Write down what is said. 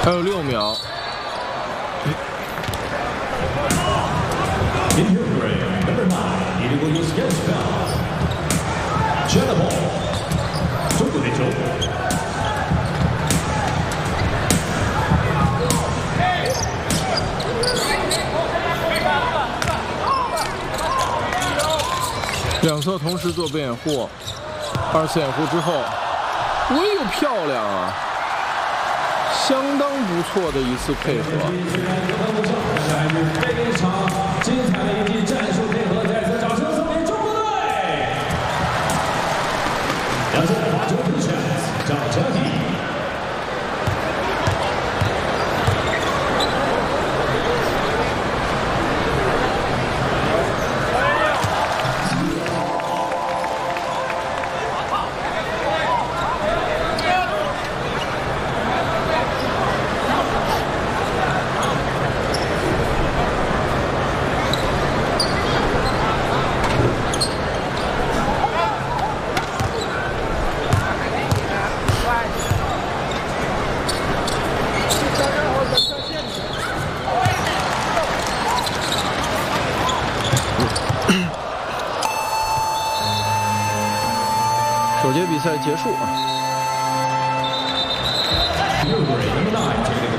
还有6秒。 中国队球。 两侧同时做边掩护，2次掩护之后，哎呦漂亮啊！相当不错的一次配合。 非常精彩的一记战术配合，再次掌声送给中国队！两次罚球出拳，张家怡。 首节比赛结束。 6 number 9 taking